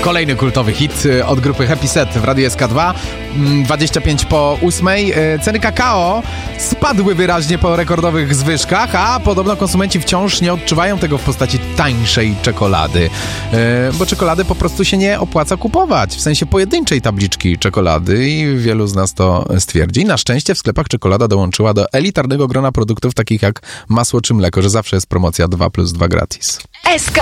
Kolejny kultowy hit od grupy Happy Set w Radiu SK2. 25 po 8. Ceny kakao spadły wyraźnie po rekordowych zwyżkach, a podobno konsumenci wciąż nie odczuwają tego w postaci tańszej czekolady. Bo czekolady po prostu się nie opłaca kupować. W sensie pojedynczej tabliczki czekolady i wielu z nas to stwierdzi. Na szczęście w sklepach czekolada dołączyła do elitarnego grona produktów takich jak masło czy mleko, że zawsze jest promocja 2+2 gratis. SK